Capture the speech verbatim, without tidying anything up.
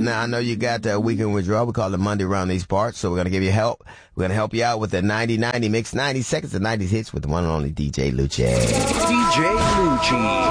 Now, I know you got the weekend withdrawal. We call it Monday around these parts. So we're going to give you help. We're going to help you out with the ninety ninety mix, ninety seconds of nineties hits with the one and only D J Lucci. D J Lucci.